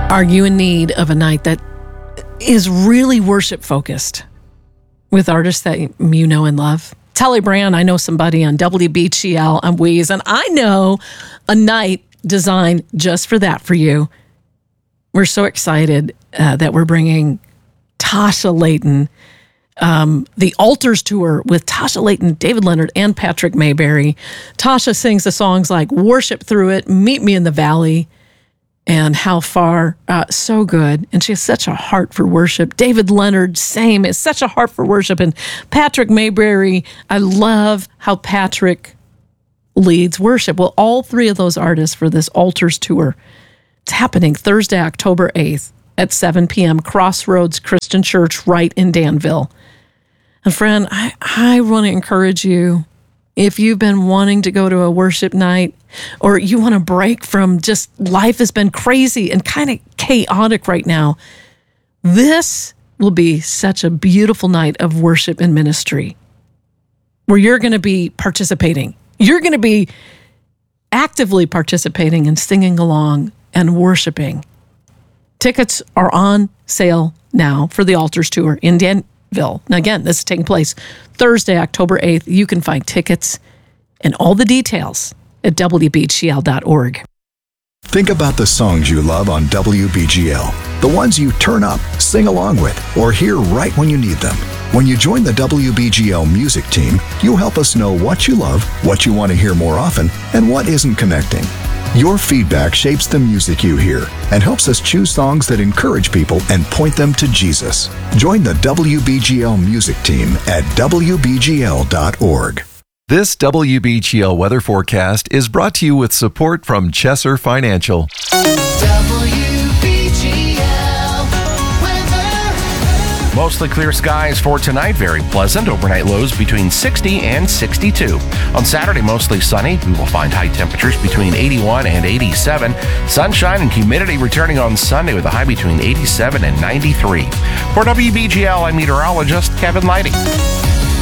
Are you in need of a night that is really worship focused with artists that you know and love? Telly Brand, I know somebody on WBGL on Weez, and I know a night designed just for that for you. We're so excited that we're bringing Tasha Layton, the Altars Tour with Tasha Layton, David Leonard, and Patrick Mayberry. Tasha sings the songs like Worship Through It, Meet Me in the Valley, and How Far. So good. And she has such a heart for worship. David Leonard, same, is such a heart for worship. And Patrick Mayberry, I love how Patrick leads worship. Well, all three of those artists for this Altars Tour, it's happening Thursday, October 8th at 7 p.m., Crossroads Christian Church right in Danville. And friend, I want to encourage you, if you've been wanting to go to a worship night or you want to break from just life has been crazy and kind of chaotic right now, this will be such a beautiful night of worship and ministry where you're going to be participating. You're going to be actively participating and singing along and worshiping. Tickets are on sale now for the Altars Tour in Danville. Now, again, this is taking place Thursday, October 8th. You can find tickets and all the details at WBGL.org. Think about the songs you love on WBGL, the ones you turn up, sing along with, or hear right when you need them. When you join the WBGL music team, you'll help us know what you love, what you want to hear more often, and what isn't connecting. Your feedback shapes the music you hear and helps us choose songs that encourage people and point them to Jesus. Join the WBGL music team at WBGL.org. This WBGL weather forecast is brought to you with support from Chesser Financial. Mostly clear skies for tonight, very pleasant. Overnight lows between 60 and 62. On Saturday, mostly sunny. We will find high temperatures between 81 and 87. Sunshine and humidity returning on Sunday with a high between 87 and 93. For WBGL, I'm meteorologist Kevin Lighting.